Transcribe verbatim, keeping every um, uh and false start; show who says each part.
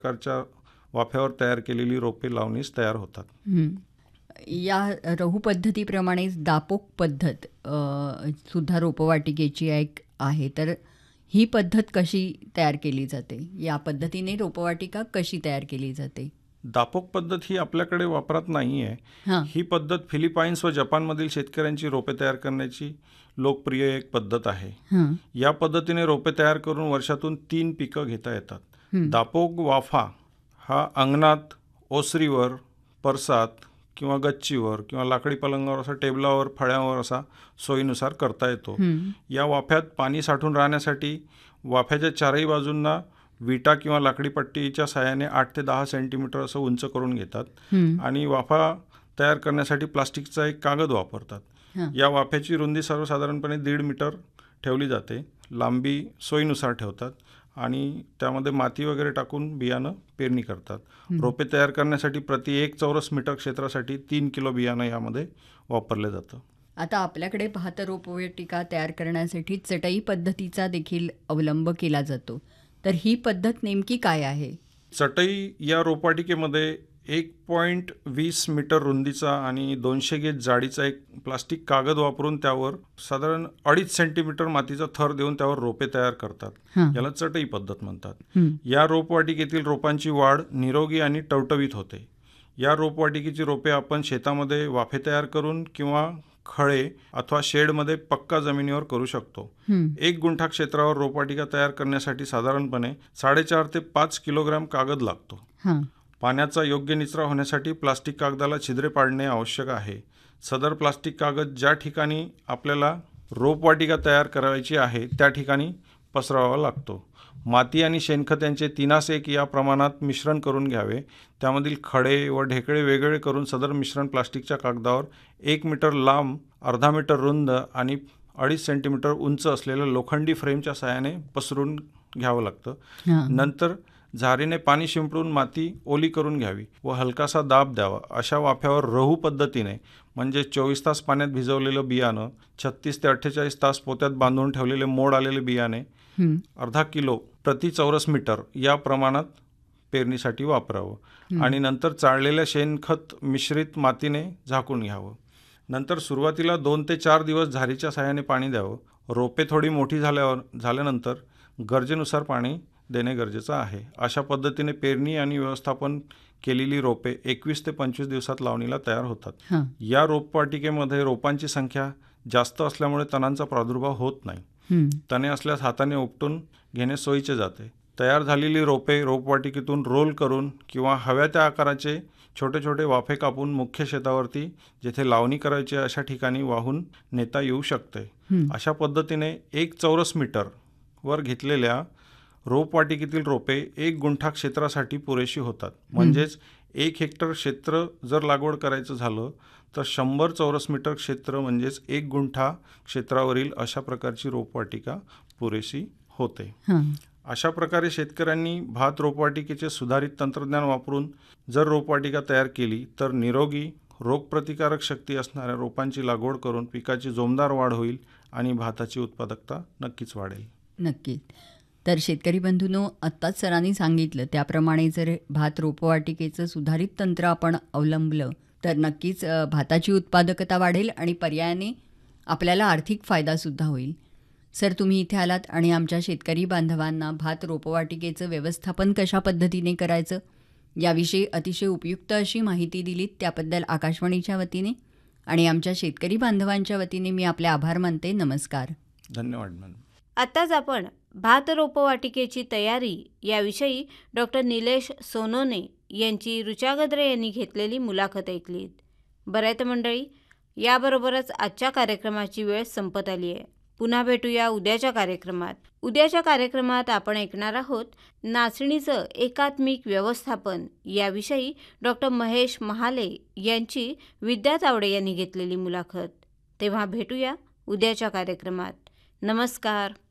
Speaker 1: प्रकारच्या वाफ्यावर तयार केलेली रोपे लावणीस तयार होतात.
Speaker 2: हं. या रहू पद्धतीप्रमाणेच दापोक पद्धत अ, सुद्धा रोपवाटिकेची एक आहे. तर ही पद्धत कशी तयार केली जाते? या पद्धतीने रोपवाटिका कशी तयार केली जाते?
Speaker 1: दापोक पद्धत ही आपल्याकडे वापरात नाही आहे.
Speaker 2: हां.
Speaker 1: ही पद्धत फिलिपाईन्स व जपानमधील शेतकऱ्यांची रोपे तयार करण्याची लोकप्रिय एक पद्धत आहे.
Speaker 2: हां.
Speaker 1: या पद्धतीने रोपे तयार करून वर्षातून तीन पिकं घेता येतात.
Speaker 2: हं.
Speaker 1: दापोक वाफा हा अंगणात, ओसरीवर, परसात किंवा गच्चीवर किंवा लाकडी पलंगावर असा टेबलावर, फळ्यावर असा सोयीनुसार करता येतो.
Speaker 2: हं.
Speaker 1: या वाफ्यात पाणी साठून राहण्यासाठी वाफ्याच्या चारही बाजूंना विटा किंवा लाकडी पट्टीच्या साहाय्याने आठ ते दहा सेंटीमीटर असं उंच करून घेतात
Speaker 2: हं.
Speaker 1: आणि वाफा तयार करण्यासाठी प्लास्टिकचा एक कागद वापरतात.
Speaker 2: हां.
Speaker 1: या वाफ्याची रुंदी सर्वसाधारणपणे दीड मीटर ठेवली जाते. लांबी सोयीनुसार ठेवतात आणि त्यामध्ये माती वगैरे टाकून बियाणं पेरणी करतात. रोपे तयार करण्यासाठी प्रति एक चौरस मीटर क्षेत्रासाठी तीन किलो बियाणं यामध्ये वापरलं जातं.
Speaker 2: आता आपल्याकडे भात रोपवाटिका तयार करण्यासाठी चटई पद्धतीचा देखील अवलंब केला जातो. तर ही पद्धत नेमकी काय आहे?
Speaker 1: चटई या रोपवाटिकेमध्ये एक पॉईंट वीस मीटर रुंदीचा आणि दोनशे गेज जाडीचा एक प्लास्टिक कागद वापरून त्यावर साधारण अडीच सेंटीमीटर मातीचा थर देऊन त्यावर रोपे तयार करतात.
Speaker 2: हां.
Speaker 1: याला चटई पद्धत म्हणतात.
Speaker 2: हं.
Speaker 1: या रोपवाटिकेतील रोपांची वाढ निरोगी आणि टवटवीत होते. या रोपवाटिकेची रोपे आपण शेतामध्ये वाफे तयार करून किंवा खळे अथवा शेडमध्ये पक्का जमिनीवर करू शकतो.
Speaker 2: हं.
Speaker 1: एक गुंठा क्षेत्रावर रोपवाटिका तयार करण्यासाठी साधारणपणे साडेचार ते पाच किलोग्रॅम कागद लागतो.
Speaker 2: हां.
Speaker 1: पाण्याचा योग्य निचरा होण्यासाठी प्लास्टिक कागदाला छिद्रे पाडणे आवश्यक आहे. सदर प्लास्टिक कागद ज्या ठिकाणी आपल्याला रोपवाटिका तयार करायची आहे त्या ठिकाणी पसरवावा लागतो. माती आणि शेणखत यांचे तीनास एक या प्रमाणात मिश्रण करून घ्यावे. त्यामधील खडे व ढेकळे वेगळे करून सदर मिश्रण प्लास्टिकच्या कागदावर एक मीटर लांब, अर्धा मीटर रुंद आणि अडीच सेंटीमीटर उंच असलेल्या लोखंडी फ्रेमच्या साहाय्याने पसरून घ्यावं लागतं.
Speaker 2: हां.
Speaker 1: नंतर झारीने पाणी शिंपडून माती ओली करून घ्यावी व हलकासा दाब द्यावा. अशा वाफ्यावर रहू पद्धतीने म्हणजे चोवीस तास पाण्यात भिजवलेलं बियाणं, छत्तीस ते अठ्ठेचाळीस तास पोत्यात बांधून ठेवलेले मोड आलेले बियाणे
Speaker 2: हं.
Speaker 1: अर्धा किलो प्रति चौरस मीटर या प्रमाणात पेरणीसाठी वापरावं आणि नंतर चाळलेल्या शेणखत मिश्रित मातीने झाकून घ्यावं. नंतर सुरुवातीला दोन ते चार दिवस झारीच्या साहाय्याने पाणी द्यावं. रोपे थोडी मोठी झाल्यावर झाल्यानंतर गरजेनुसार पाणी देणे गरजेचं आहे. अशा पद्धतीने पेरणी आणि व्यवस्थापन केलेली रोपे एकवीस ते पंचवीस दिवसात लावणीला तयार होतात.
Speaker 2: हां.
Speaker 1: या रोपवाटिकेमध्ये रोपांची संख्या जास्त असल्यामुळे तणांचा प्रादुर्भाव होत नाही.
Speaker 2: हं.
Speaker 1: तणे असल्यास हाताने उपटून घेणे सोयीचे जाते. तयार झालेली रोपे रोपवाटिकेतून रोल करून किंवा हव्या त्या आकाराचे छोटे छोटे वाफे कापून मुख्य शेतावरती जेथे लावणी करायची अशा ठिकाणी वाहून नेता येऊ शकते.
Speaker 2: हं.
Speaker 1: अशा पद्धतीने एक चौरस मीटर वर घेतलेल्या रोपवाटिकेतील रोपे एक गुंठा क्षेत्रासाठी पुरेशी होतात. म्हणजेच एक हेक्टर क्षेत्र जर लागवड करायचं झालं तर शंभर चौरस मीटर क्षेत्र म्हणजेच एक गुंठा क्षेत्रावरील अशा प्रकारची रोपवाटिका पुरेशी होते.
Speaker 2: हां.
Speaker 1: अशा प्रकारे शेतकऱ्यांनी भात रोपवाटिकेचे सुधारित तंत्रज्ञान वापरून जर रोपवाटिका तयार केली तर निरोगी, रोगप्रतिकारक शक्ती असणाऱ्या रोपांची लागवड करून पिकाची जोमदार वाढ होईल आणि भाताची उत्पादकता नक्कीच वाढेल.
Speaker 2: नक्कीच. तर शेतकरी बंधूंनो, आत्ताच सरांनी सांगितलं त्याप्रमाणे जर भात रोपवाटिकेचं सुधारित तंत्र आपण अवलंबलं तर नक्कीच अ, भाताची उत्पादकता वाढेल आणि पर्यायाने आपल्याला आर्थिक फायदासुद्धा होईल. सर, तुम्ही इथे आलात आणि आमच्या शेतकरी बांधवांना भात रोपवाटिकेचं व्यवस्थापन कशा पद्धतीने करायचं याविषयी अतिशय उपयुक्त अशी माहिती दिलीत. त्याबद्दल आकाशवाणीच्या वतीने आणि आमच्या शेतकरी बांधवांच्या वतीने मी आपले आभार मानते. नमस्कार.
Speaker 1: धन्यवाद मॅडम.
Speaker 3: आत्ताच आपण भात रोपवाटिकेची तयारी याविषयी डॉक्टर निलेश सोनोने यांची ऋचा गद्रे यांनी घेतलेली मुलाखत ऐकलीत. बरं आहे तर मंडळी, याबरोबरच आजच्या कार्यक्रमाची वेळ संपत आली आहे. पुन्हा भेटूया उद्याच्या कार्यक्रमात. उद्याच्या कार्यक्रमात आपण ऐकणार आहोत नाचणीचं एकात्मिक व्यवस्थापन याविषयी डॉक्टर महेश महाले यांची विद्या तावडे यांनी घेतलेली मुलाखत. तेव्हा भेटूया उद्याच्या कार्यक्रमात. नमस्कार.